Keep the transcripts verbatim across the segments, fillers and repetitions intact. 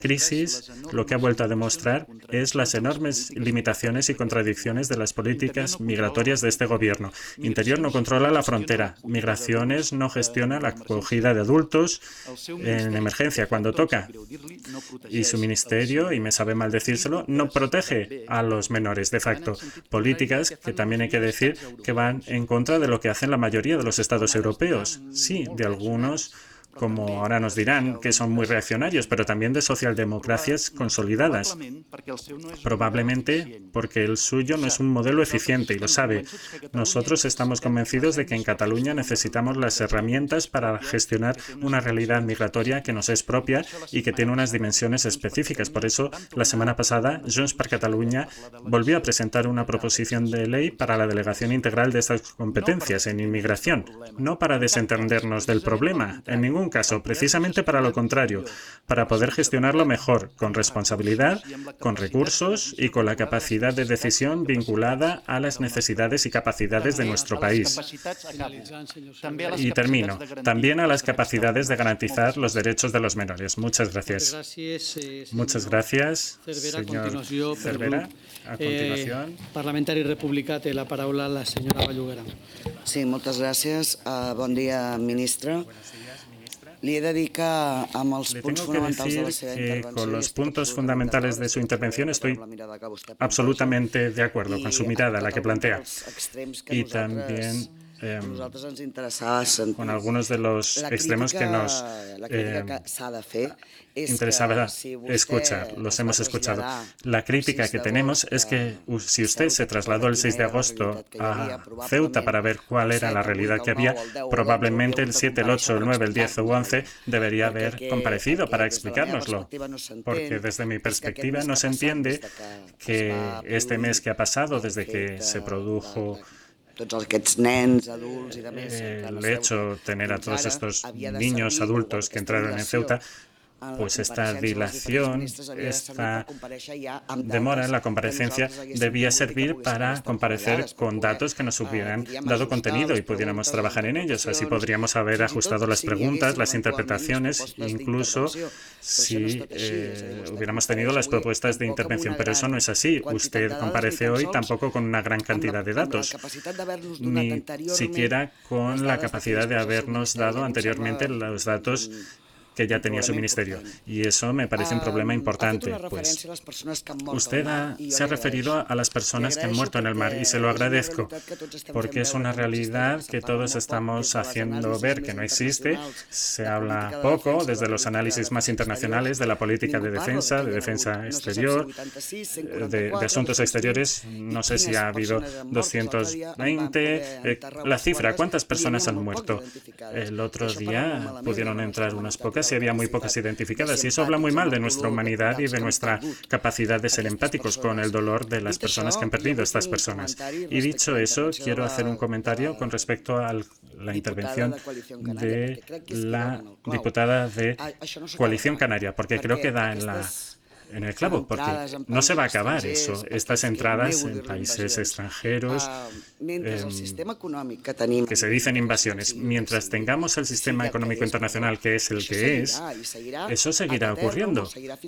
crisis lo que ha vuelto a demostrar es las enormes limitaciones y contradicciones de las políticas migratorias de este gobierno. Interior no controla la frontera. Migraciones no gestiona la acogida de adultos en emergencia cuando toca. Y su ministerio, y me sabe mal decírselo, no protege a los menores de facto. Políticas que también hay que decir que van en contra de lo que hacen la mayoría de los estados europeos. Sí, de algunos, como ahora nos dirán, que son muy reaccionarios, pero también de socialdemocracias consolidadas. Probablemente porque el suyo no es un modelo eficiente y lo sabe. Nosotros estamos convencidos de que en Cataluña necesitamos las herramientas para gestionar una realidad migratoria que nos es propia y que tiene unas dimensiones específicas. Por eso, la semana pasada, Junts per Catalunya volvió a presentar una proposición de ley para la delegación integral de estas competencias en inmigración, no para desentendernos del problema, en ningún caso, precisamente para lo contrario, para poder gestionarlo mejor, con responsabilidad, con recursos y con la capacidad de decisión vinculada a las necesidades y capacidades de nuestro país. Y termino. También a las capacidades de garantizar los derechos de los menores. Muchas gracias. Muchas gracias, señor Cervera. A continuación. Parlamentari republicà té la paraula la senyora Vallugera. Sí, moltes gràcies. Uh, bon dia, ministre. Le tengo que decir que con los puntos fundamentales de su intervención estoy absolutamente de acuerdo con su mirada, la que plantea. Y también eh, con algunos de los extremos que nos eh, interesaba escuchar. Los hemos escuchado. La crítica que tenemos es que si usted se trasladó el seis de agosto a Ceuta para ver cuál era la realidad que había, probablemente el siete, el ocho, el nueve, el diez o once debería haber comparecido para explicárnoslo. Porque desde mi perspectiva no se entiende que este mes que ha pasado desde que se produjo el hecho de tener a todos estos niños adultos que entraron en Ceuta, pues esta dilación, esta demora en la comparecencia debía servir para comparecer con datos que nos hubieran dado contenido y pudiéramos trabajar en ellos. Así podríamos haber ajustado las preguntas, las interpretaciones, incluso si eh, hubiéramos tenido las propuestas de intervención. Pero eso no es así. Usted comparece hoy tampoco con una gran cantidad de datos, ni siquiera con la capacidad de habernos dado anteriormente los datos que ya tenía su ministerio. Y eso me parece un problema importante. Pues usted ha, se ha referido a las personas que han muerto en el mar y se lo agradezco, porque es una realidad que todos estamos haciendo ver que no existe. Se habla poco desde los análisis más internacionales de la política de defensa, de defensa exterior, de, de asuntos exteriores. No sé si ha habido doscientos veinte. Eh, la cifra, ¿cuántas personas han muerto? El otro día pudieron entrar unas pocas y había muy pocas identificadas. Y eso habla muy mal de nuestra humanidad y de nuestra capacidad de ser empáticos con el dolor de las personas que han perdido a estas personas. Y dicho eso, quiero hacer un comentario con respecto a la intervención de la diputada de Coalición Canaria, porque creo que da en la en el clavo, porque no se va a acabar eso. Estas entradas en países extranjeros eh, que se dicen invasiones. Mientras tengamos el sistema económico internacional que es el que es, eso seguirá ocurriendo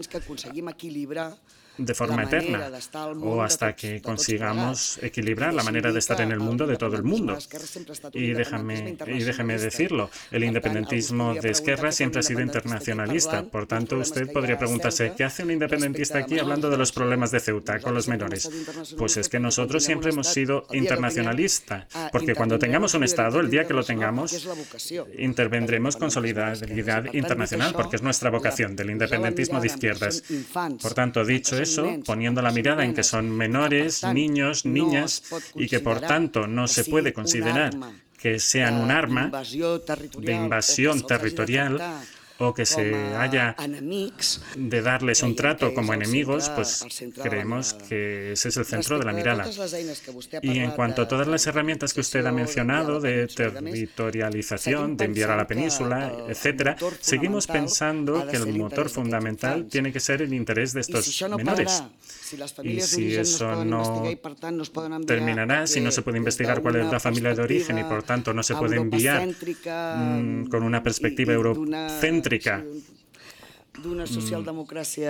de forma eterna o hasta que consigamos equilibrar la manera de estar en el mundo de todo el mundo. Y déjame, y déjeme decirlo, el independentismo de Esquerra siempre ha sido internacionalista. Por tanto, usted podría preguntarse, ¿qué hace un independentista aquí hablando de los problemas de Ceuta con los menores? Pues es que nosotros siempre hemos sido internacionalistas, porque cuando tengamos un Estado, el día que lo tengamos, intervendremos con solidaridad internacional, porque es nuestra vocación del independentismo de izquierdas. Por tanto, dicho eso, poniendo la mirada en que son menores, niños, niñas, y que por tanto no se puede considerar que sean un arma de invasión territorial o que se haya de darles un trato como enemigos, pues creemos que ese es el centro de la mirada. Y en cuanto a todas las herramientas que usted ha mencionado de territorialización, de enviar a la península, etcétera, seguimos pensando que el motor fundamental tiene que ser el interés de estos menores. Y si eso no terminará, si no se puede investigar cuál es la familia de origen y por tanto no se puede enviar mmm, con una perspectiva eurocéntrica